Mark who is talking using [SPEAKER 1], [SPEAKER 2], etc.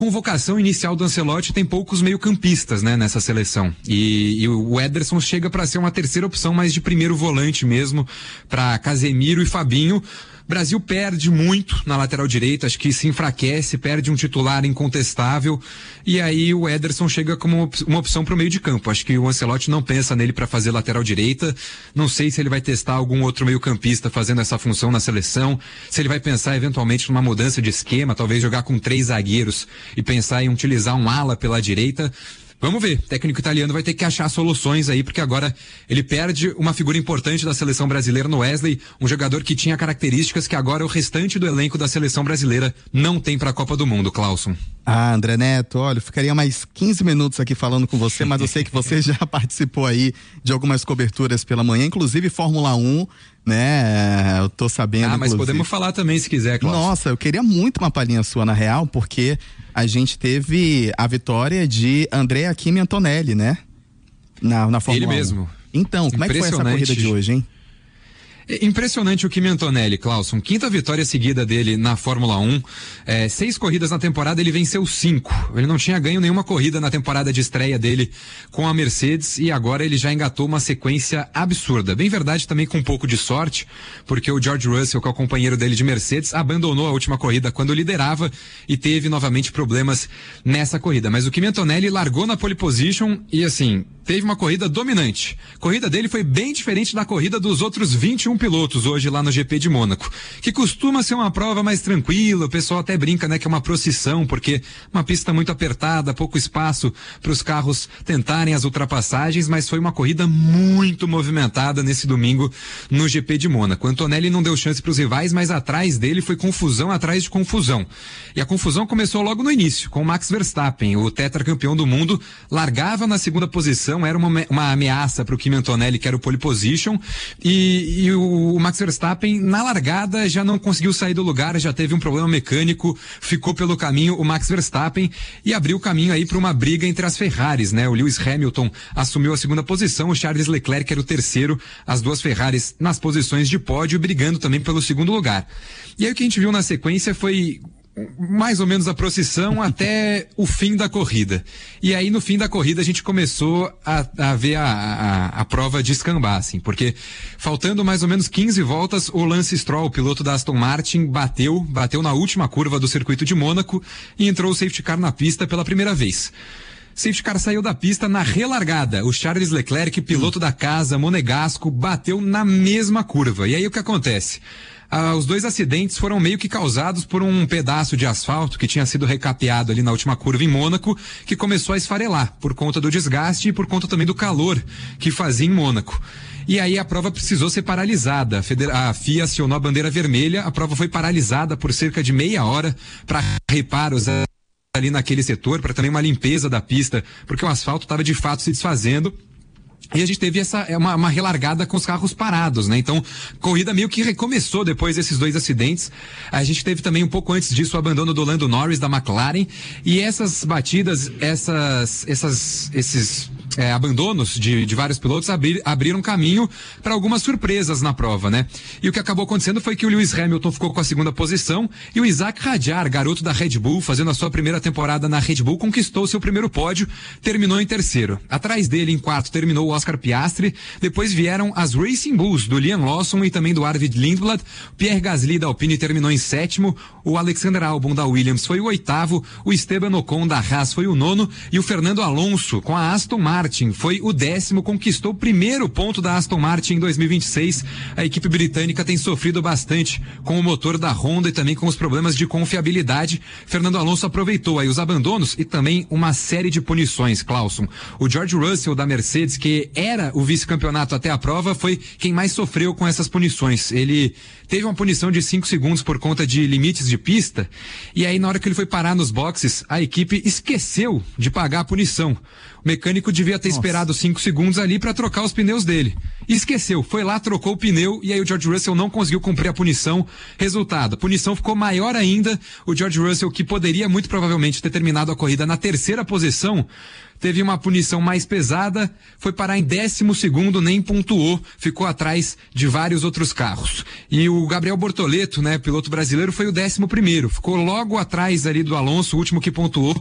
[SPEAKER 1] convocação inicial do Ancelotti tem poucos meio-campistas, né, nessa seleção. E o Ederson chega para ser uma terceira opção, mais de primeiro volante mesmo, para Casemiro e Fabinho. Brasil perde muito na lateral direita, acho que se enfraquece, perde um titular incontestável, e aí o Ederson chega como uma opção para o meio de campo. Acho que o Ancelotti não pensa nele para fazer lateral direita, não sei se ele vai testar algum outro meio campista fazendo essa função na seleção, se ele vai pensar eventualmente numa mudança de esquema, talvez jogar com 3 zagueiros e pensar em utilizar um ala pela direita. Vamos ver, o técnico italiano vai ter que achar soluções aí, porque agora ele perde uma figura importante da seleção brasileira no Wesley, um jogador que tinha características que agora o restante do elenco da seleção brasileira não tem para a Copa do Mundo, Clauson.
[SPEAKER 2] Ah, André Neto, olha, eu ficaria mais 15 minutos aqui falando com você, mas eu sei que você já participou aí de algumas coberturas pela manhã, inclusive Fórmula 1, né? Eu tô sabendo.
[SPEAKER 1] Ah, mas podemos falar também se quiser, Clauson.
[SPEAKER 2] Nossa, eu queria muito uma palhinha sua na real, porque a gente teve a vitória de Andrea Kimi Antonelli, né? Na Fórmula 1.
[SPEAKER 1] Ele mesmo.
[SPEAKER 2] Então, como é que foi essa corrida de hoje, hein?
[SPEAKER 1] Impressionante o Kimi Antonelli, Clauson. 5ª vitória seguida dele na Fórmula 1. 6 corridas na temporada, ele venceu 5. Ele não tinha ganho nenhuma corrida na temporada de estreia dele com a Mercedes e agora ele já engatou uma sequência absurda. Bem verdade também com um pouco de sorte, porque o George Russell, que é o companheiro dele de Mercedes, abandonou a última corrida quando liderava e teve novamente problemas nessa corrida. Mas o Kimi Antonelli largou na pole position e assim, teve uma corrida dominante. A corrida dele foi bem diferente da corrida dos outros 21 pilotos hoje lá no GP de Mônaco, que costuma ser uma prova mais tranquila, o pessoal até brinca, né, que é uma procissão, porque uma pista muito apertada, pouco espaço para os carros tentarem as ultrapassagens, mas foi uma corrida muito movimentada nesse domingo no GP de Mônaco. Antonelli não deu chance para os rivais, mas atrás dele foi confusão atrás de confusão. E a confusão começou logo no início, com o Max Verstappen, o tetracampeão do mundo, largava na segunda posição, era uma ameaça para o Kimi Antonelli, que era o pole position, e o Max Verstappen na largada já não conseguiu sair do lugar, já teve um problema mecânico, ficou pelo caminho o Max Verstappen e abriu o caminho aí para uma briga entre as Ferraris, né? O Lewis Hamilton assumiu a segunda posição, o Charles Leclerc era o terceiro, as duas Ferraris nas posições de pódio, brigando também pelo segundo lugar. E aí o que a gente viu na sequência foi mais ou menos a procissão até o fim da corrida. E aí no fim da corrida a gente começou a ver a prova descambar, assim, porque faltando mais ou menos 15 voltas, o Lance Stroll, o piloto da Aston Martin, bateu na última curva do circuito de Mônaco e entrou o safety car na pista pela primeira vez. Safety car saiu da pista na relargada. O Charles Leclerc, piloto da casa, monegasco, bateu na mesma curva. E aí o que acontece? Os 2 acidentes foram meio que causados por um pedaço de asfalto que tinha sido recapeado ali na última curva em Mônaco, que começou a esfarelar por conta do desgaste e por conta também do calor que fazia em Mônaco. E aí a prova precisou ser paralisada. A FIA acionou a bandeira vermelha, a prova foi paralisada por cerca de meia hora para reparos ali naquele setor, para também uma limpeza da pista, porque o asfalto estava de fato se desfazendo. E a gente teve uma relargada com os carros parados, né? Então, corrida meio que recomeçou depois desses 2 acidentes. A gente teve também um pouco antes disso o abandono do Lando Norris da McLaren. E essas batidas, esses abandonos de vários pilotos abriram caminho para algumas surpresas na prova, né? E o que acabou acontecendo foi que o Lewis Hamilton ficou com a segunda posição e o Isaac Hadjar, garoto da Red Bull, fazendo a sua primeira temporada na Red Bull, conquistou seu primeiro pódio, terminou em terceiro. Atrás dele, em quarto, terminou o Oscar Piastri, depois vieram as Racing Bulls do Liam Lawson e também do Arvid Lindblad. Pierre Gasly da Alpine terminou em sétimo, o Alexander Albon da Williams foi o oitavo, o Esteban Ocon da Haas foi o nono e o Fernando Alonso com a Aston Martin foi o 10º, conquistou o primeiro ponto da Aston Martin em 2026. A equipe britânica tem sofrido bastante com o motor da Honda e também com os problemas de confiabilidade. Fernando Alonso aproveitou aí os abandonos e também uma série de punições, Clauson. O George Russell da Mercedes, que era o vice-campeonato até a prova, foi quem mais sofreu com essas punições. Ele teve uma punição de 5 segundos por conta de limites de pista, e aí na hora que ele foi parar nos boxes, a equipe esqueceu de pagar a punição. O mecânico devia devia ter esperado 5 segundos ali para trocar os pneus dele. E esqueceu, foi lá, trocou o pneu e aí o George Russell não conseguiu cumprir a punição. Resultado, a punição ficou maior ainda. O George Russell, que poderia muito provavelmente ter terminado a corrida na terceira posição, teve uma punição mais pesada, foi parar em 12º, nem pontuou, ficou atrás de vários outros carros. E o Gabriel Bortoleto, né, piloto brasileiro, foi o 11º, ficou logo atrás ali do Alonso, o último que pontuou,